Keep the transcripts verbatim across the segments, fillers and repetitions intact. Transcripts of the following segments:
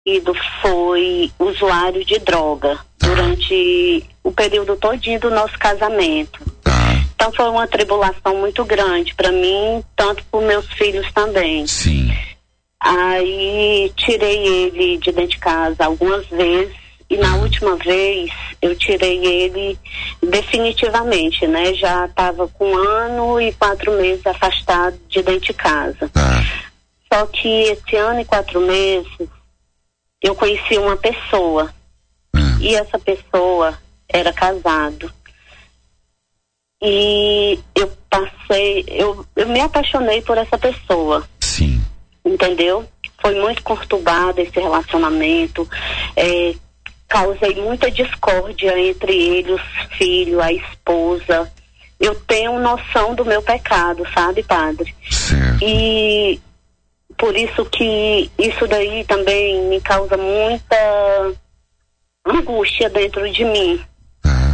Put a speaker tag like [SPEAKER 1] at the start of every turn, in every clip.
[SPEAKER 1] marido foi usuário de droga tá. durante o período todinho do nosso casamento.
[SPEAKER 2] Tá.
[SPEAKER 1] Então foi uma tribulação muito grande para mim, tanto para meus filhos também.
[SPEAKER 2] Sim.
[SPEAKER 1] Aí tirei ele de dentro de casa algumas vezes e na última vez eu tirei ele definitivamente, né? Já estava com um ano e quatro meses afastado de dentro de casa.
[SPEAKER 2] Tá.
[SPEAKER 1] Só que esse ano e quatro meses eu conheci uma pessoa
[SPEAKER 2] hum.
[SPEAKER 1] e essa pessoa era casado. E eu passei, eu, eu me apaixonei por essa pessoa.
[SPEAKER 2] Sim.
[SPEAKER 1] Entendeu? Foi muito conturbado esse relacionamento, é, causei muita discórdia entre ele, os filhos, a esposa. Eu tenho noção do meu pecado, sabe, padre?
[SPEAKER 2] Certo.
[SPEAKER 1] E por isso que isso daí também me causa muita angústia dentro de mim.
[SPEAKER 2] Ah.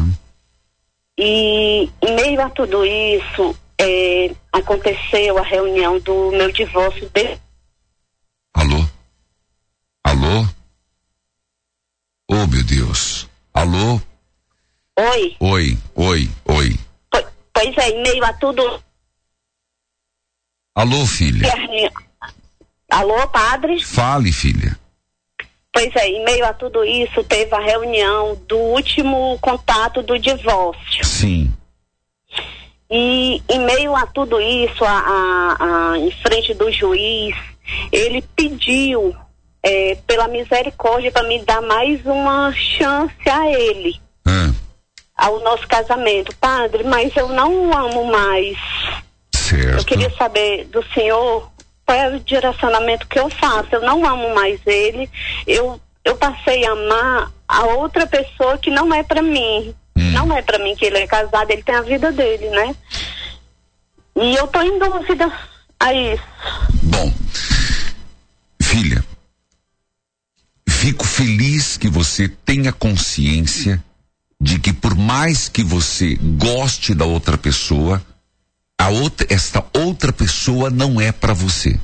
[SPEAKER 1] E em meio a tudo isso, é, aconteceu a reunião do meu divórcio de...
[SPEAKER 2] Alô? Alô? Oh, meu Deus. Alô?
[SPEAKER 1] Oi?
[SPEAKER 2] Oi, oi, oi.
[SPEAKER 1] Po- Pois é, em meio a tudo...
[SPEAKER 2] Alô, filha?
[SPEAKER 1] Alô, padre?
[SPEAKER 2] Fale, filha.
[SPEAKER 1] Pois é, em meio a tudo isso, teve a reunião do último contato do divórcio.
[SPEAKER 2] Sim.
[SPEAKER 1] E em meio a tudo isso, a, a, a, em frente do juiz, ele pediu é, pela misericórdia para me dar mais uma chance a ele,
[SPEAKER 2] Ah.
[SPEAKER 1] ao nosso casamento. Padre, mas eu não o amo mais.
[SPEAKER 2] Certo.
[SPEAKER 1] Eu queria saber do senhor qual é o direcionamento que eu faço. Eu não amo mais ele. Eu, eu passei a amar a outra pessoa que não é para mim.
[SPEAKER 2] Hum.
[SPEAKER 1] Não é para mim que ele é casado, ele tem a vida dele, né? E eu tô em dúvida a isso.
[SPEAKER 2] Bom, filha, fico feliz que você tenha consciência de que por mais que você goste da outra pessoa, a outra, esta outra pessoa não é para você.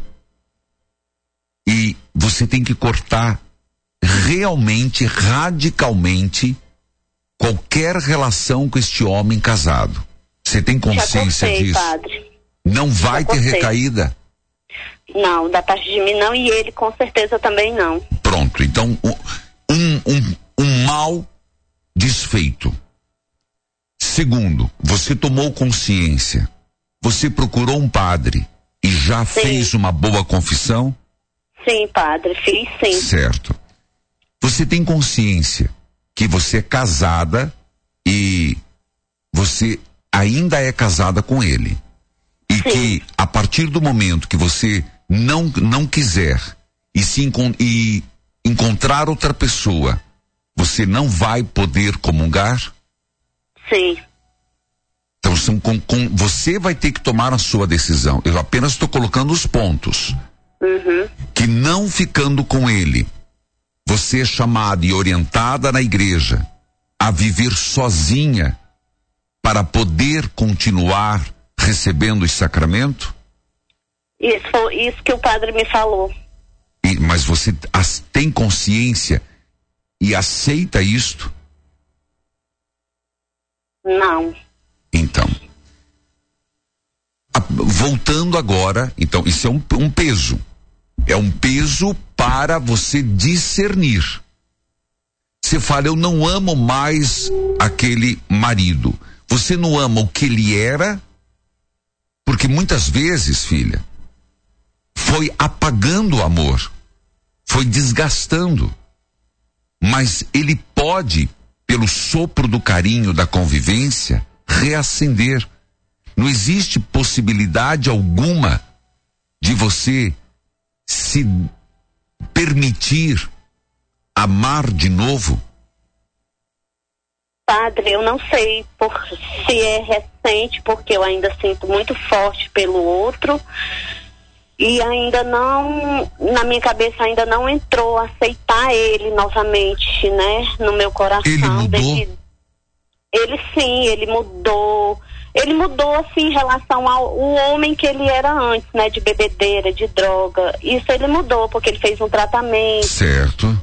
[SPEAKER 2] E você tem que cortar realmente, radicalmente, qualquer relação com este homem casado. Você tem consciência
[SPEAKER 1] Já cortei,
[SPEAKER 2] disso?
[SPEAKER 1] padre.
[SPEAKER 2] Não vai
[SPEAKER 1] Já
[SPEAKER 2] ter
[SPEAKER 1] cortei.
[SPEAKER 2] recaída?
[SPEAKER 1] Não, da parte de mim não, e ele com certeza também não.
[SPEAKER 2] Pronto, então um, um, um mal desfeito. Segundo, você tomou consciência, você procurou um padre e já
[SPEAKER 1] Sim.
[SPEAKER 2] fez uma boa confissão?
[SPEAKER 1] Sim, padre, fiz sim.
[SPEAKER 2] Certo. Você tem consciência que você é casada e você ainda é casada com ele. E
[SPEAKER 1] Sim.
[SPEAKER 2] que a partir do momento que você não, não quiser e, se encon- e encontrar outra pessoa, você não vai poder comungar?
[SPEAKER 1] Sim.
[SPEAKER 2] Então são com, com, você vai ter que tomar a sua decisão. Eu apenas estou colocando os pontos.
[SPEAKER 1] Uhum.
[SPEAKER 2] Que não ficando com ele, você é chamada e orientada na igreja a viver sozinha para poder continuar recebendo os sacramentos?
[SPEAKER 1] Isso foi isso que o padre me falou.
[SPEAKER 2] E, mas você as, tem consciência e aceita isto?
[SPEAKER 1] Não.
[SPEAKER 2] Então, a, voltando agora, então isso é um, um peso. É um peso para você discernir. Você fala, eu não amo mais aquele marido. Você não ama o que ele era? Porque muitas vezes, filha, foi apagando o amor, foi desgastando. Mas ele pode, pelo sopro do carinho, da convivência, reacender. Não existe possibilidade alguma de você se permitir amar de novo?
[SPEAKER 1] Padre, eu não sei por, se é recente, porque eu ainda sinto muito forte pelo outro e ainda não, na minha cabeça ainda não entrou aceitar ele novamente, né, no meu coração.
[SPEAKER 2] Ele mudou?
[SPEAKER 1] Desde, ele sim, ele mudou, ele mudou assim em relação ao o homem que ele era antes, né, de bebedeira, de droga. Isso ele mudou porque ele fez um tratamento.
[SPEAKER 2] Certo.